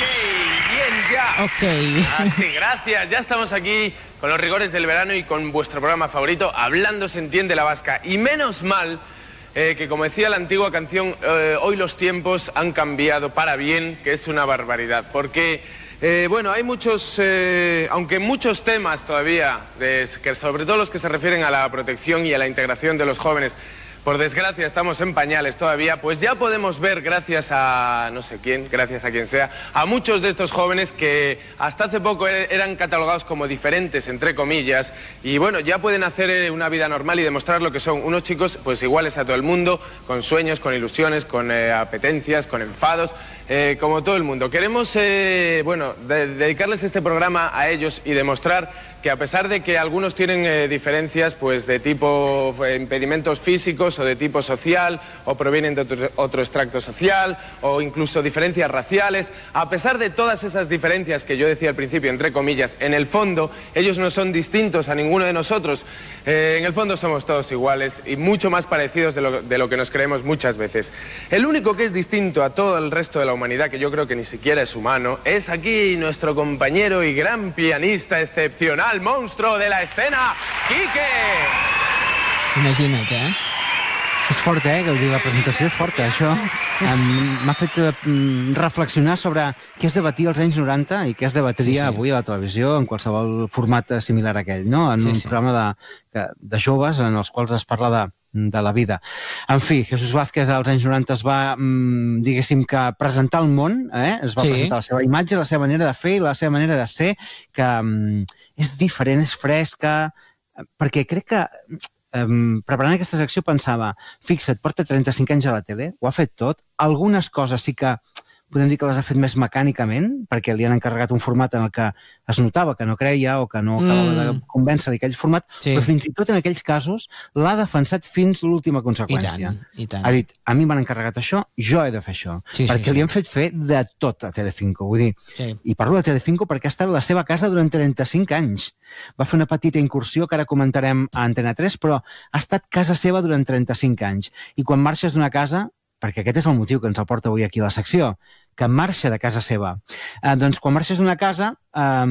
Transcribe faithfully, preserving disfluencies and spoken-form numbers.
bien, ya. Ok. Así, gracias. Ya estamos aquí con los rigores del verano y con vuestro programa favorito, Hablando se entiende la vasca. Y menos mal eh, que, como decía la antigua canción, eh, hoy los tiempos han cambiado para bien, que es una barbaridad. Porque, eh, bueno, hay muchos, eh, aunque muchos temas todavía, de, que sobre todo los que se refieren a la protección y a la integración de los jóvenes, por desgracia estamos en pañales todavía, pues ya podemos ver, gracias a no sé quién, gracias a quien sea, a muchos de estos jóvenes que hasta hace poco eran catalogados como diferentes, entre comillas, y bueno, ya pueden hacer una vida normal y demostrar lo que son unos chicos pues iguales a todo el mundo, con sueños, con ilusiones, con eh, apetencias, con enfados, eh, como todo el mundo. Queremos, eh, bueno, de dedicarles este programa a ellos y demostrar que a pesar de que algunos tienen eh, diferencias pues de tipo eh, impedimentos físicos o de tipo social o provienen de otro, otro extracto social o incluso diferencias raciales, a pesar de todas esas diferencias que yo decía al principio, entre comillas, en el fondo ellos no son distintos a ninguno de nosotros. Eh, en el fondo somos todos iguales y mucho más parecidos de lo, de lo que nos creemos muchas veces. El único que es distinto a todo el resto de la humanidad, que yo creo que ni siquiera es humano, es aquí nuestro compañero y gran pianista excepcional, monstruo de la escena, Quique. Imagina't, eh? És forta, eh, Gaudí, la presentació és forta. Això m'ha fet eh, reflexionar sobre què es debatia als anys noranta i què es debatria Sí, sí. avui a la televisió en qualsevol format similar a aquell, no? En Sí, un sí. programa de, que- de joves en els quals es parla de, de la vida. En fi, Jesús Vázquez als anys noranta es va, mm, diguéssim, que presentar al món, eh? Es va Sí. presentar la seva imatge, la seva manera de fer i la seva manera de ser, que mm, és diferent, és fresca, perquè crec que Um, preparant aquesta secció pensava, fixa't, porta trenta-cinc anys a la tele, ho ha fet tot, algunes coses sí que podem dir que les ha fet més mecànicament, perquè li han encarregat un format en el que es notava que no creia o que no acabava de Mm. convèncer-li aquell format, Sí. però fins i tot en aquells casos l'ha defensat fins l'última I conseqüència. tant, i tant. Ha dit, a mi m'han encarregat això, jo he de fer això. Sí, sí, perquè sí. li han fet fer de tot a Telecinco. Vull dir, Sí. i parlo de Telecinco perquè ha estat la seva casa durant trenta-cinc anys. Va fer una petita incursió que ara comentarem a Antena tres, però ha estat casa seva durant trenta-cinc anys. I quan marxes d'una casa, perquè aquest és el motiu que ens el porta avui aquí a la secció, que marxa de casa seva, eh, doncs quan marxes d'una casa... Eh,